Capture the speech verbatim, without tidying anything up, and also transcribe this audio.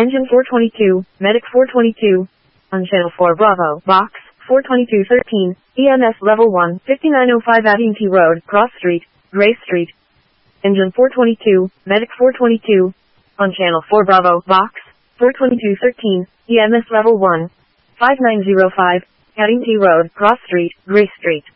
Engine four twenty-two, Medic four twenty-two. On channel four Bravo, Box, four twenty-two thirteen, E M S Level one, fifty-nine oh five Addington Road, Cross Street, Gray Street. Engine four twenty-two, Medic four twenty-two. On channel four Bravo, Box, four twenty-two thirteen, E M S Level one, five nine oh five, Addington Road, Cross Street, Gray Street.